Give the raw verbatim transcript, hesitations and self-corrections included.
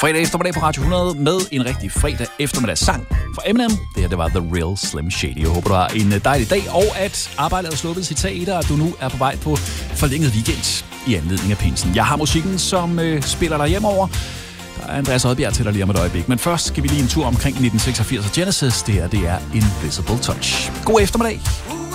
Fredag eftermiddag på Radio hundrede med en rigtig fredag eftermiddag sang fra Eminem. Det her, det var The Real Slim Shady. Jeg håber, du har en dejlig dag, og at arbejdet er sluppet sit tag i dig, og du nu er på vej på forlænget weekend i anledning af pinsen. Jeg har musikken, som øh, spiller dig hjemover. Der er Andreas Oddbjerg til dig lige om et øjeblik. Men først skal vi lige en tur omkring nitten seksogfirs og Genesis. Det her, det er Invisible Touch. God eftermiddag.